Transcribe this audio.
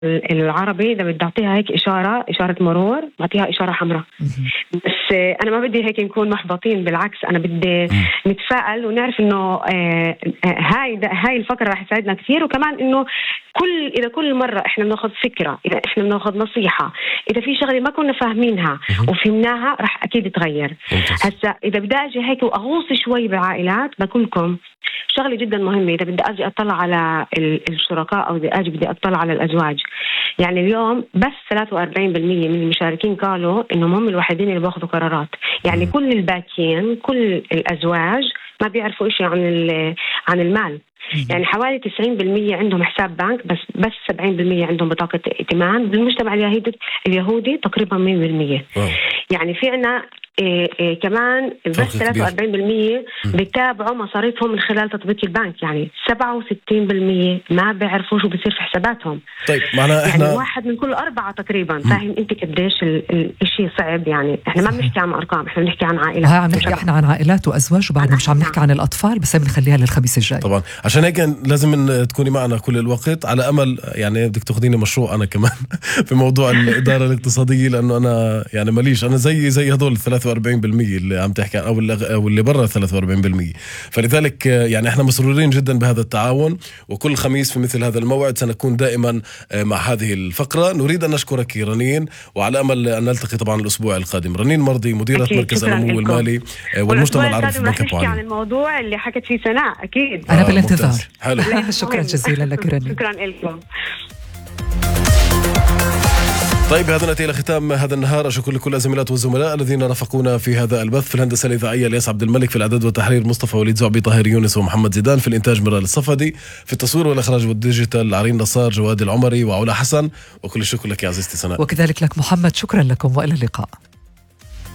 العربي إذا بدي أعطيها هيك إشارة مرور بعطيها إشارة حمراء. بس أنا ما بدي هيك نكون محبطين، بالعكس أنا بدي نتفائل ونعرف إنه هاي الفكرة راح تساعدنا كثير. وكمان إنه إذا كل مرة إحنا بناخذ فكرة، إذا إحنا بناخذ نصيحة، إذا في شغلة ما كنا فاهمينها وفهمناها راح أكيد تغير. هسا إذا بدي أجي هيك وأغوص شوي بالعائلات بقولكم شغلة جدا مهمة. إذا بدي أجي أطلع على الشركاء أو بدي أطلع على الأزواج، يعني اليوم بس 43% من المشاركين قالوا إنهم هم الوحيدين اللي بياخذوا قرارات. يعني كل الباقيين، كل الأزواج ما بيعرفوا إشي عن المال. يعني حوالي 90% عندهم حساب بنك، بس 70% عندهم بطاقة ائتمان. بالمجتمع اليهودي تقريبا 100%. يعني في عنا كمان بس 43% بيتابعوا مصاريفهم من خلال تطبيق البنك. يعني 67% ما بيعرفوا شو بيصير في حساباتهم. طيب معنا احنا يعني 1 من كل 4 تقريبا. فاهم انت قديش الشيء صعب؟ يعني احنا ما بنحكي عن ارقام، احنا بنحكي عن عائلات. عم نحكي احنا عن عائلات وازواج، وبعدنا مش عم نحكي عن الاطفال، بس بنخليها للخميس الجاي طبعا. عشان هيك لازم تكوني معنا كل الوقت، على امل يعني بدك تاخذيني مشروع انا كمان في موضوع الاداره الاقتصاديه، لانه انا يعني ماليش، انا زي هذول 43% اللي عم تحكي او اللي برا 43%. فلذلك يعني احنا مسرورين جدا بهذا التعاون، وكل خميس في مثل هذا الموعد سنكون دائما مع هذه الفقرة. نريد أن نشكرك رنين، وعلى أمل أن نلتقي طبعا الأسبوع القادم. رنين مرضي، مديرة مركز النمو المالي والمجتمع العربي في بنك أبو عن الموضوع اللي حكت فيه سناء. أكيد أنا بالانتظار. شكرا جزيلا لك رنين. شكرا لكم. طيب هذا نأتي إلى ختام هذا النهار. أشكر لكل الزميلات والزملاء الذين رافقونا في هذا البث. في الهندسة الإذاعية الياس عبد الملك، في الإعداد والتحرير مصطفى وليد زعبي، طاهر يونس ومحمد زيدان، في الإنتاج مرال الصفدي، في التصوير والإخراج والديجيتال عرين نصار، جواد العمري وعلا حسن. وكل الشكر لك يا عزيزتي سناء. وكذلك لك محمد، شكرا لكم وإلى اللقاء.